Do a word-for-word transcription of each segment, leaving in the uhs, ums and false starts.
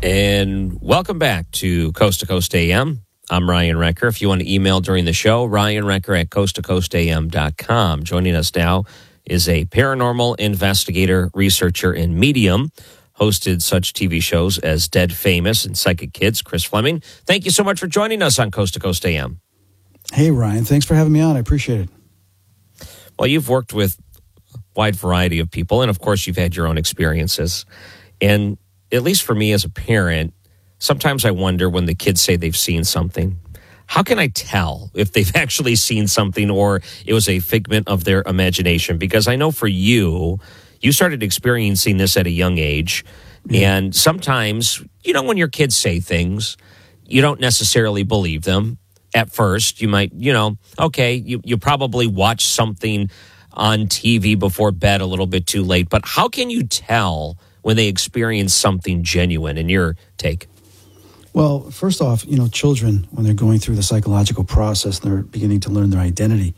And welcome back to Coast to Coast A M. I'm Ryan Recker. If you want to email during the show, Ryan Recker at coast to coast a m dot com. Joining us now is a paranormal investigator, researcher, and medium. Hosted such T V shows as Dead Famous and Psychic Kids, Chris Fleming. Thank you so much for joining us on Coast to Coast A M. Hey, Ryan. Thanks for having me on. I appreciate it. Well, you've worked with a wide variety of people, and of course, you've had your own experiences. And at least for me as a parent, sometimes I wonder when the kids say they've seen something, how can I tell if they've actually seen something or it was a figment of their imagination? Because I know for you, you started experiencing this at a young age. Yeah. And sometimes, you know, when your kids say things, you don't necessarily believe them at first. You might, you know, okay, you, you probably watched something on T V before bed a little bit too late. But how can you tell when they experience something genuine, in your take? Well, first off, you know, children, when they're going through the psychological process and they're beginning to learn their identity,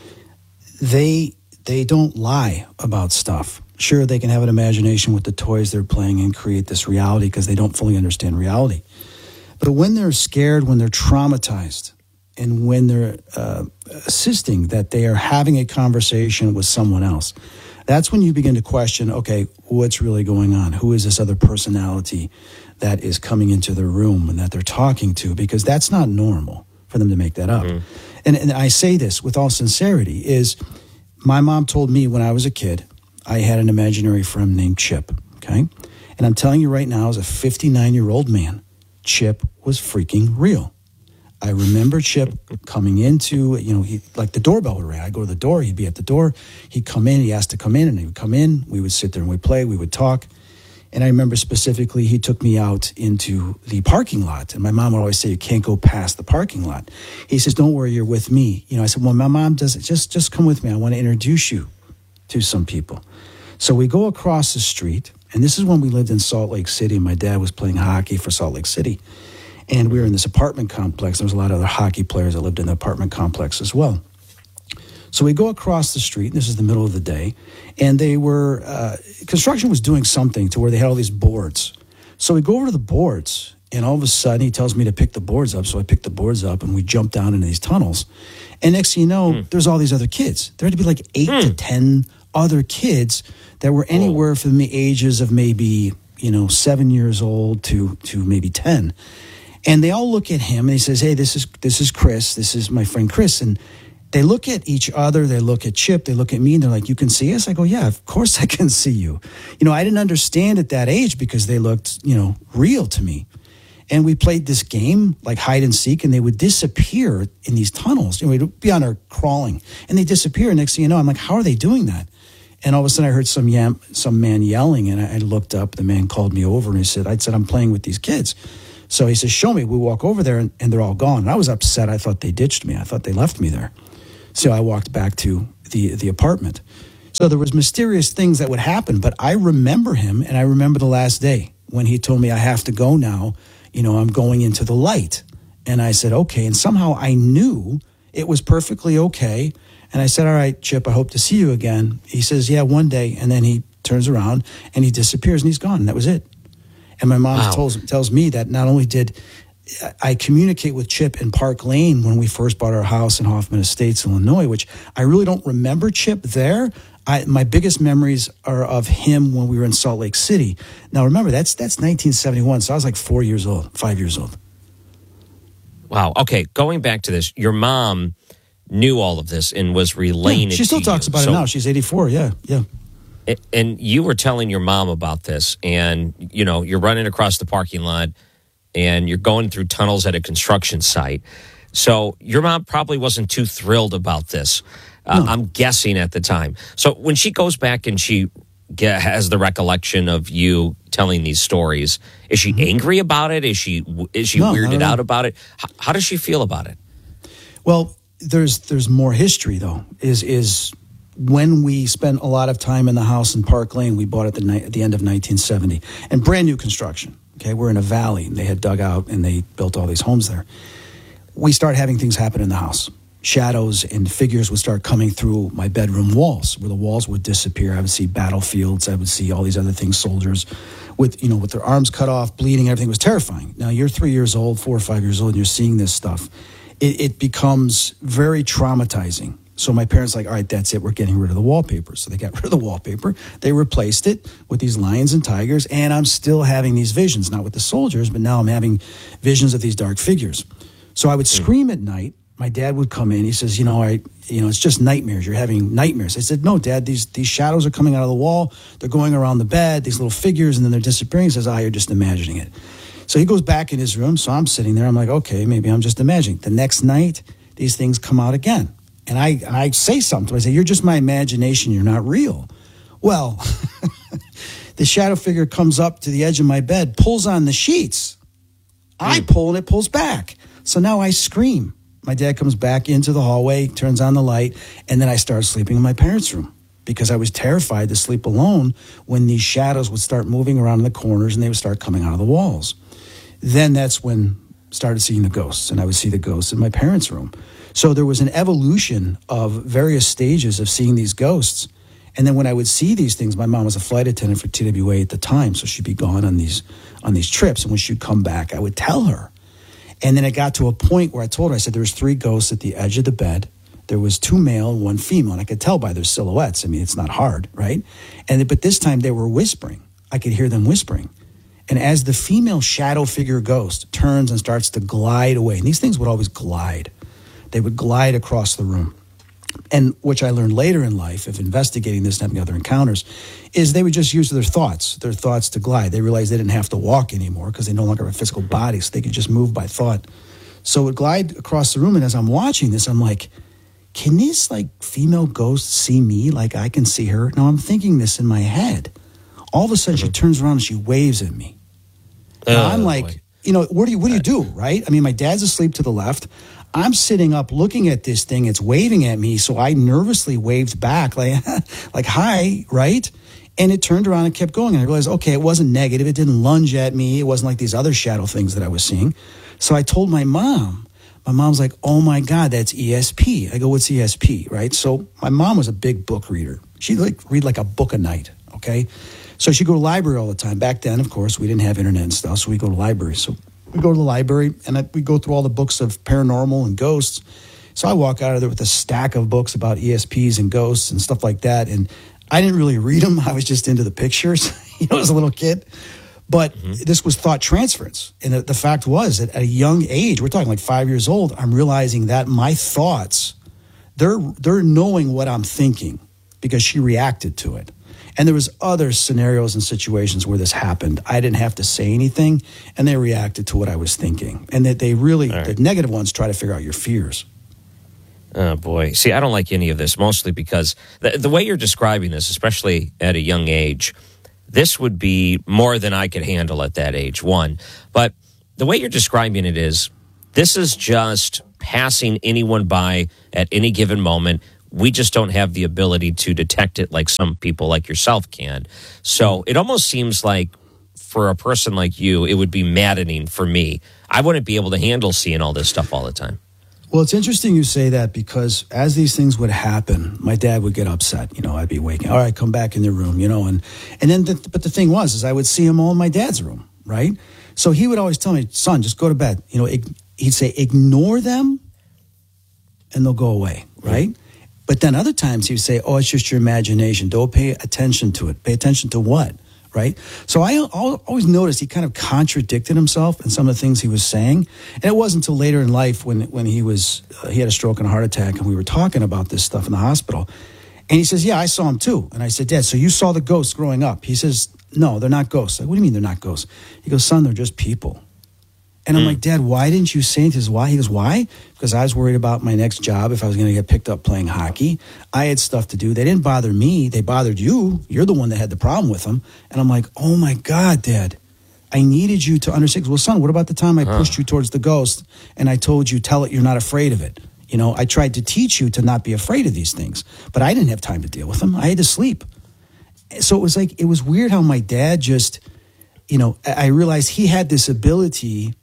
they they don't lie about stuff. Sure, they can have an imagination with the toys they're playing and create this reality because they don't fully understand reality. But when they're scared, when they're traumatized, and when they're uh, assisting that they are having a conversation with someone else, that's when you begin to question, okay, what's really going on? Who is this other personality that is coming into the room and that they're talking to? Because that's not normal for them to make that up. Mm-hmm. And, and I say this with all sincerity, is my mom told me when I was a kid, I had an imaginary friend named Chip, okay? And I'm telling you right now, as a fifty-nine-year-old man, Chip was freaking real. I remember Chip coming into, you know, he like the doorbell would ring. I'd go to the door, he'd be at the door, he'd come in, he asked to come in, and he would come in, we would sit there and we'd play, we would talk. And I remember specifically he took me out into the parking lot, and my mom would always say, you can't go past the parking lot. He says, don't worry, you're with me. You know, I said, well, my mom does it, just, just come with me. I want to introduce you to some people. So we go across the street, and this is when we lived in Salt Lake City. My dad was playing hockey for Salt Lake City. And we were in this apartment complex. There was a lot of other hockey players that lived in the apartment complex as well. So we go across the street, and this is the middle of the day, and they were, uh, construction was doing something to where they had all these boards. So we go over to the boards, and all of a sudden he tells me to pick the boards up. So I pick the boards up, and we jump down into these tunnels. And next thing you know, mm. there's all these other kids. There had to be like eight mm. to ten other kids that were anywhere oh. from the ages of maybe, you know, seven years old to, to maybe ten. And they all look at him and he says, hey, this is this is Chris. This is my friend Chris. And they look at each other. They look at Chip. They look at me and they're like, you can see us? I go, yeah, of course I can see you. You know, I didn't understand at that age because they looked, you know, real to me. And we played this game like hide and seek, and they would disappear in these tunnels. You know, we'd be on our crawling and they disappear. Next thing you know, I'm like, how are they doing that? And all of a sudden I heard some yam, some man yelling, and I, I looked up. The man called me over and he said, I said, I'm playing with these kids. So he says, show me. We walk over there, and, and they're all gone. And I was upset. I thought they ditched me. I thought they left me there. So I walked back to the, the apartment. So there was mysterious things that would happen, but I remember him, and I remember the last day when he told me I have to go now. You know, I'm going into the light. And I said, okay. And somehow I knew it was perfectly okay. And I said, all right, Chip, I hope to see you again. He says, yeah, one day. And then he turns around, and he disappears, and he's gone. And that was it. And my mom wow. tells, tells me that not only did I communicate with Chip in Park Lane when we first bought our house in Hoffman Estates, Illinois, which I really don't remember Chip there. I, my biggest memories are of him when we were in Salt Lake City. Now, remember, that's that's nineteen seventy-one, so I was like four years old, five years old. Wow. Okay, going back to this, your mom knew all of this and was relaying yeah, it she still to talks you. about so, it now. She's eighty-four, yeah, yeah. And you were telling your mom about this, and, you know, you're running across the parking lot, and you're going through tunnels at a construction site. So your mom probably wasn't too thrilled about this, uh, no. I'm guessing at the time. So when she goes back and she get, has the recollection of you telling these stories, is she mm-hmm. angry about it? Is she is she no, weirded out about it? How, how does she feel about it? Well, there's there's more history, though, is is... when we spent a lot of time in the house in Park Lane, we bought it at the, at the end of nineteen seventy, and brand new construction. Okay, we're in a valley, and they had dug out, and they built all these homes there. We started having things happen in the house. shadows and figures would start coming through my bedroom walls, where the walls would disappear. I would see battlefields. I would see all these other things, soldiers with, you know, with their arms cut off, bleeding. Everything was terrifying. Now you're three years old, four or five years old, and you're seeing this stuff. It, it becomes very traumatizing. So my parents like, all right, that's it. We're getting rid of the wallpaper. So they got rid of the wallpaper. They replaced it with these lions and tigers. And I'm still having these visions, not with the soldiers, but now I'm having visions of these dark figures. So I would scream at night. My dad would come in. He says, you know, I, you know, it's just nightmares. You're having nightmares. I said, no, Dad, these, these shadows are coming out of the wall. They're going around the bed, these little figures, and then they're disappearing. He says, ah, you're just imagining it. So he goes back in his room. So I'm sitting there. I'm like, okay, maybe I'm just imagining. The next night, these things come out again. And I, I say something. I say, you're just my imagination. You're not real. Well, the shadow figure comes up to the edge of my bed, pulls on the sheets. I pull and it pulls back. So now I scream. My dad comes back into the hallway, turns on the light, and then I start sleeping in my parents' room because I was terrified to sleep alone when these shadows would start moving around in the corners and they would start coming out of the walls. Then that's when I started seeing the ghosts, and I would see the ghosts in my parents' room. So there was an evolution of various stages of seeing these ghosts. And then when I would see these things, my mom was a flight attendant for T W A at the time, so she'd be gone on these on these trips. And when she'd come back, I would tell her. And then it got to a point where I told her, I said, there was three ghosts at the edge of the bed. There was two male and one female. And I could tell by their silhouettes. I mean, it's not hard, right? And but this time they were whispering. I could hear them whispering. And as the female shadow figure ghost turns and starts to glide away, and these things would always glide. They would glide across the room. And which I learned later in life of investigating this and having other encounters is they would just use their thoughts, their thoughts to glide. They realized they didn't have to walk anymore because they no longer have a physical body, so they could just move by thought. So it would glide across the room, and as I'm watching this, I'm like, can this like female ghost see me like I can see her? Now I'm thinking this in my head. All of a sudden she turns around and she waves at me. And Oh, I'm like, boy. you know, what do you what do you do, right? I mean, my dad's asleep to the left. I'm sitting up looking at this thing. It's waving at me. So I nervously waved back like, like, hi, right? And it turned around and kept going. And I realized, okay, it wasn't negative. It didn't lunge at me. It wasn't like these other shadow things that I was seeing. So I told my mom. My mom's like, oh, my God, that's E S P. I go, what's E S P, right? So my mom was a big book reader. She'd like read like a book a night, okay? So she'd go to the library all the time. Back then, of course, we didn't have internet and stuff, so we go to the library. So we go to the library, and I, we go through all the books of paranormal and ghosts. So I walk out of there with a stack of books about E S Ps and ghosts and stuff like that. And I didn't really read them. I was just into the pictures, you know, as a little kid. But mm-hmm. this was thought transference. And the, the fact was that at a young age, we're talking like five years old, I'm realizing that my thoughts, they're they're knowing what I'm thinking because she reacted to it. And there was other scenarios and situations where this happened. I didn't have to say anything, and they reacted to what I was thinking. And that they really, right. The negative ones try to figure out your fears. Oh, boy. See, I don't like any of this, mostly because the, the way you're describing this, especially at a young age, this would be more than I could handle at that age, one. But the way you're describing it is, this is just passing anyone by at any given moment. We just don't have the ability to detect it like some people like yourself can. So it almost seems like for a person like you, it would be maddening for me. I wouldn't be able to handle seeing all this stuff all the time. Well, it's interesting you say that because as these things would happen, my dad would get upset. You know, I'd be waking, all right, come back in the room, you know. And, and then, the, but the thing was, is I would see him all in my dad's room, right? So he would always tell me, son, just go to bed. You know, ig- he'd say, ignore them and they'll go away, right? Mm-hmm. But then other times he would say, oh, it's just your imagination. Don't pay attention to it. Pay attention to what, right? So I always noticed he kind of contradicted himself in some of the things he was saying. And it wasn't until later in life when when he was uh, he had a stroke and a heart attack, and we were talking about this stuff in the hospital. And he says, yeah, I saw him too. And I said, Dad, so you saw the ghosts growing up? He says, no, they're not ghosts. Like, what do you mean they're not ghosts? He goes, son, they're just people. And I'm mm. like, Dad, why didn't you say anything? He says, why? He goes, why? Because I was worried about my next job, if I was going to get picked up playing hockey. I had stuff to do. They didn't bother me. They bothered you. You're the one that had the problem with them. And I'm like, oh, my God, Dad, I needed you to understand. Well, son, what about the time I huh. pushed you towards the ghost and I told you, tell it you're not afraid of it? You know, I tried to teach you to not be afraid of these things, but I didn't have time to deal with them. I had to sleep. So it was like, it was weird how my dad just, you know, I realized he had this ability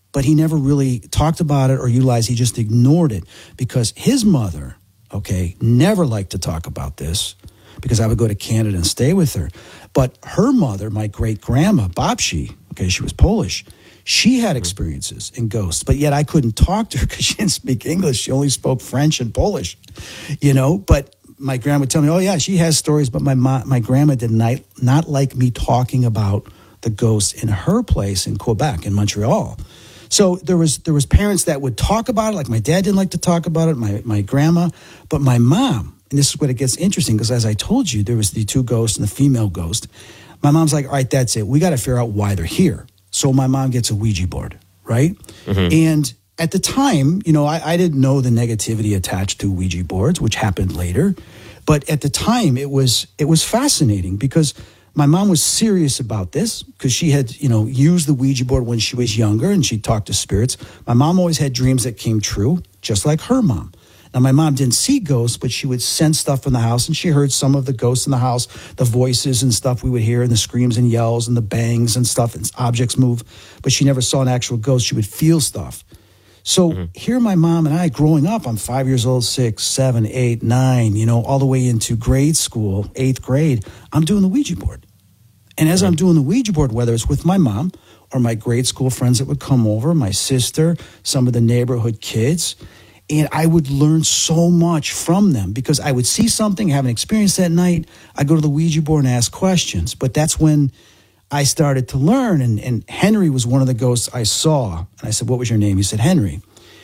but he never really talked about it or utilized. He just ignored it because his mother, okay, never liked to talk about this because I would go to Canada and stay with her. But her mother, my great grandma, Babci, okay, she was Polish. She had experiences in ghosts, but yet I couldn't talk to her because she didn't speak English. She only spoke French and Polish, you know. But my grandma would tell me, oh, yeah, she has stories, but my mom, my grandma did not, not like me talking about the ghosts in her place in Quebec, in Montreal. So there was there was parents that would talk about it, like my dad didn't like to talk about it, my, my grandma, but my mom, and this is what it gets interesting, because as I told you, there was the two ghosts and the female ghost. My mom's like, all right, that's it. We got to figure out why they're here. So my mom gets a Ouija board, right? Mm-hmm. And at the time, you know, I, I didn't know the negativity attached to Ouija boards, which happened later. But at the time, it was it was fascinating because my mom was serious about this because she had, you know, used the Ouija board when she was younger and she talked to spirits. My mom always had dreams that came true, just like her mom. Now, my mom didn't see ghosts, but she would sense stuff in the house, and she heard some of the ghosts in the house, the voices and stuff we would hear, and the screams and yells and the bangs and stuff, and objects move. But she never saw an actual ghost. She would feel stuff. So mm-hmm. here my mom and I, growing up, I'm five years old, six, seven, eight, nine, you know, all the way into grade school, eighth grade, I'm doing the Ouija board. And as mm-hmm. I'm doing the Ouija board, whether it's with my mom or my grade school friends that would come over, my sister, some of the neighborhood kids, and I would learn so much from them because I would see something, have an experience that night. I go to the Ouija board and ask questions. But that's when I started to learn. And, and Henry was one of the ghosts I saw. And I said, what was your name? He said, Henry.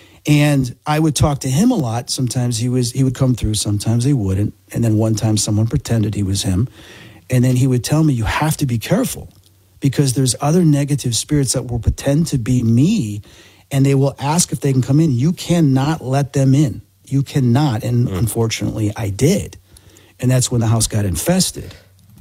And I would talk to him a lot. Sometimes he was he would come through. Sometimes he wouldn't. And then one time someone pretended he was him. And then he would tell me, you have to be careful because there's other negative spirits that will pretend to be me. And they will ask if they can come in. You cannot let them in. You cannot. And mm. unfortunately, I did. And that's when the house got infested.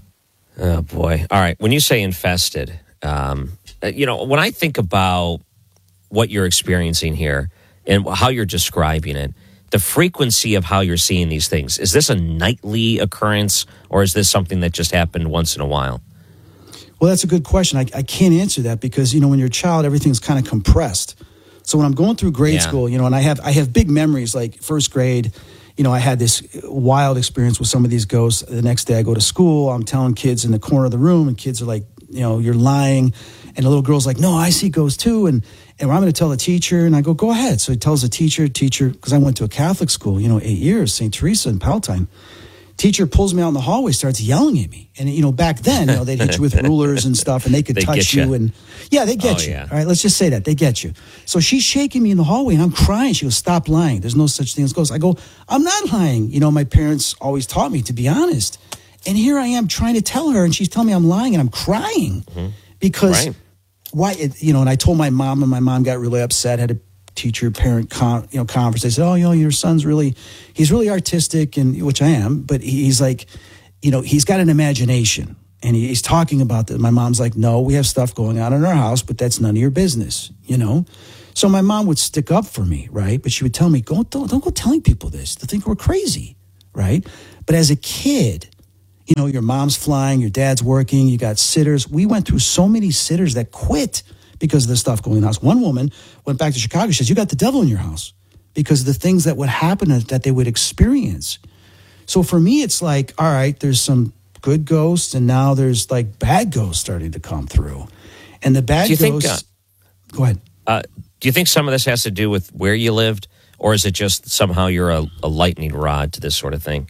Oh, boy. All right. When you say infested, um, you know, when I think about what you're experiencing here and how you're describing it, the frequency of how you're seeing these things, is this a nightly occurrence or is this something that just happened once in a while? Well, that's a good question. I, I can't answer that because, you know, when you're a child, everything's kind of compressed. So when I'm going through grade yeah. school, you know, and I have I have big memories like first grade, you know, I had this wild experience with some of these ghosts. The next day I go to school, I'm telling kids in the corner of the room and kids are like, you know, you're lying. And the little girl's like, no, I see ghosts too. And, and I'm going to tell the teacher. And I go, go ahead. So he tells the teacher, teacher, because I went to a Catholic school, you know, eight years, Saint Teresa in Palatine. Teacher pulls me out in the hallway, starts yelling at me. And, you know, back then, you know, they'd hit you with rulers and stuff, and they could they touch you. And yeah, they get oh, you. Yeah. All right, let's just say that. They get you. So she's shaking me in the hallway, and I'm crying. She goes, stop lying. There's no such thing as ghosts. I go, I'm not lying. You know, my parents always taught me to be honest. And here I am trying to tell her, and she's telling me I'm lying, and I'm crying. Mm-hmm. Because right. why, it, you know, and I told my mom, and my mom got really upset, had to teacher parent con, you know conference. They said, oh, you know, your son's really he's really artistic, and which I am, but he's like, you know, he's got an imagination, and he, he's talking about that. My mom's like, no, we have stuff going on in our house, but that's none of your business, you know. So my mom would stick up for me, right? But she would tell me, go don't, don't go telling people this. They think we're crazy, right? But as a kid, you know, your mom's flying, your dad's working, you got sitters. We went through so many sitters that quit because of the stuff going on. One woman went back to Chicago. She says, you got the devil in your house because of the things that would happen that they would experience. So for me, it's like, all right, there's some good ghosts, and now there's like bad ghosts starting to come through. And the bad ghosts... Think, uh, go ahead. Uh, do you think some of this has to do with where you lived, or is it just somehow you're a, a lightning rod to this sort of thing?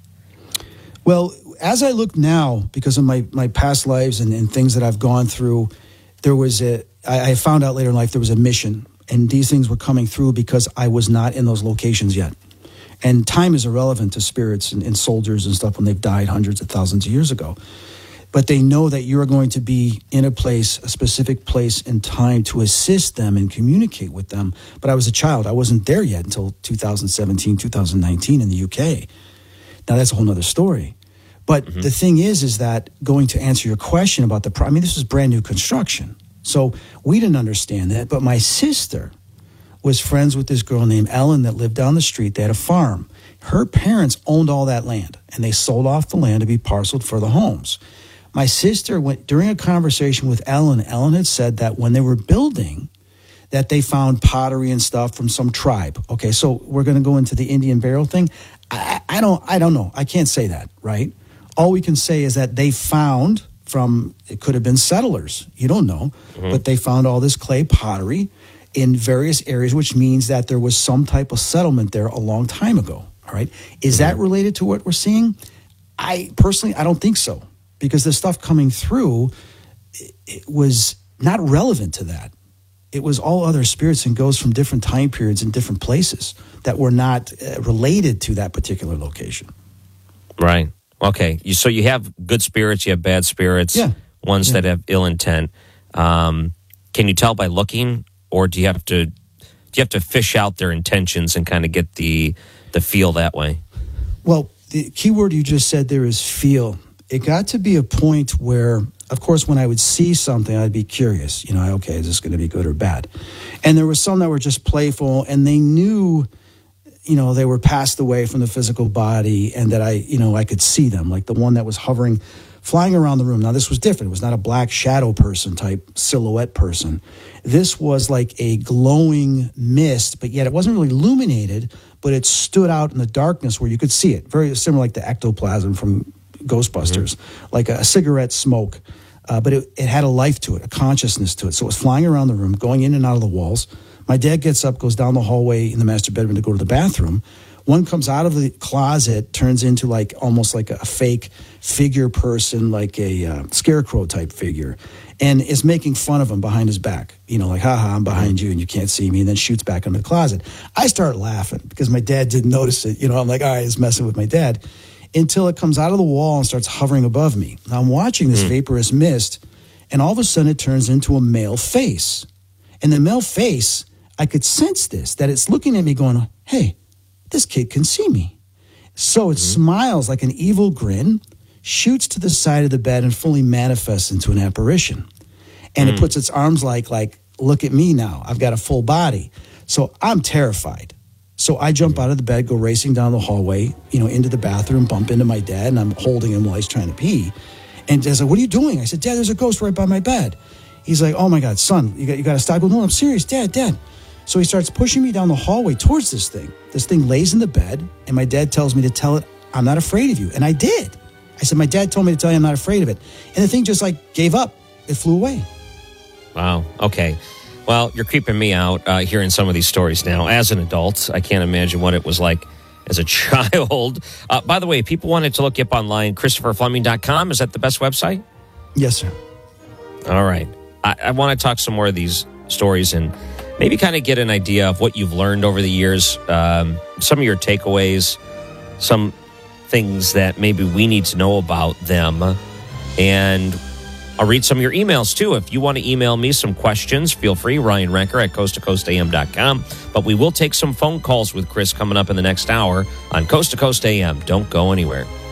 Well, as I look now, because of my, my past lives and, and things that I've gone through, there was a... I, I found out later in life there was a mission, and these things were coming through because I was not in those locations yet. And time is irrelevant to spirits and, and soldiers and stuff when they've died hundreds of thousands of years ago. But they know that you're going to be in a place, a specific place and time to assist them and communicate with them. But I was a child. I wasn't there yet until two thousand seventeen, two thousand nineteen in the U K. Now, that's a whole nother story. But mm-hmm. the thing is, is that going to answer your question about the, pro- I mean, this was brand new construction. So we didn't understand that. But my sister was friends with this girl named Ellen that lived down the street. They had a farm. Her parents owned all that land, and they sold off the land to be parceled for the homes. My sister went, during a conversation with Ellen, Ellen had said that when they were building, that they found pottery and stuff from some tribe. Okay, so we're going to go into the Indian burial thing. I, I don't, I don't know. I can't say that, right? All we can say is that they found from, it could have been settlers. You don't know, mm-hmm. but they found all this clay pottery in various areas, which means that there was some type of settlement there a long time ago. All right, is mm-hmm. that related to what we're seeing? I personally, I don't think so, because the stuff coming through, it, it was not relevant to that. It was all other spirits and ghosts from different time periods and different places that were not uh, related to that particular location. Right. Okay. You, so you have good spirits, you have bad spirits, yeah. ones yeah. that have ill intent. Um, can you tell by looking, or do you have to do you have to fish out their intentions and kind of get the the feel that way? Well, the key word you just said there is feel. It got to be a point where, of course, when I would see something, I'd be curious. You know, okay, is this going to be good or bad? And there were some that were just playful, and they knew, you know, they were passed away from the physical body, and that I, you know, I could see them. Like the one that was hovering, flying around the room. Now, this was different. It was not a black shadow person type silhouette person. This was like a glowing mist, but yet it wasn't really illuminated, but it stood out in the darkness where you could see it. Very similar like the ectoplasm from Ghostbusters, mm-hmm. like a, a cigarette smoke, uh, but it, it had a life to it, a consciousness to it. So it was flying around the room, going in and out of the walls. My dad gets up, goes down the hallway in the master bedroom to go to the bathroom. One comes out of the closet, turns into like almost like a fake figure person, like a uh, scarecrow type figure, and is making fun of him behind his back. You know, like, haha, I'm behind you and you can't see me, and then shoots back into the closet. I start laughing because my dad didn't notice it. You know, I'm like, all right, it's messing with my dad. Until it comes out of the wall and starts hovering above me. Now I'm watching this mm. vaporous mist, and all of a sudden it turns into a male face. And the male face, I could sense this, that it's looking at me going, hey, this kid can see me. So it mm-hmm. smiles like an evil grin, shoots to the side of the bed, and fully manifests into an apparition. And mm. it puts its arms like, like, look at me now. I've got a full body. So I'm terrified. So I jump out of the bed, go racing down the hallway, you know, into the bathroom, bump into my dad, and I'm holding him while he's trying to pee. And Dad's like, what are you doing? I said, Dad, there's a ghost right by my bed. He's like, oh my God, son, you got, you got to stop. I go, no, I'm serious, Dad, Dad. So he starts pushing me down the hallway towards this thing. This thing lays in the bed, and my dad tells me to tell it, I'm not afraid of you. And I did. I said, my dad told me to tell you I'm not afraid of it. And the thing just like gave up. It flew away. Wow. Okay. Well, you're creeping me out uh, hearing some of these stories now. As an adult, I can't imagine what it was like as a child. Uh, by the way, people wanted to look you up online. Christopher Fleming dot com. Is that the best website? Yes, sir. All right. I, I want to talk some more of these stories and maybe kind of get an idea of what you've learned over the years, um, some of your takeaways, some things that maybe we need to know about them. And I'll read some of your emails, too. If you want to email me some questions, feel free, Ryan Renker at coast to coast a m dot com. But we will take some phone calls with Chris coming up in the next hour on Coast to Coast A M. Don't go anywhere.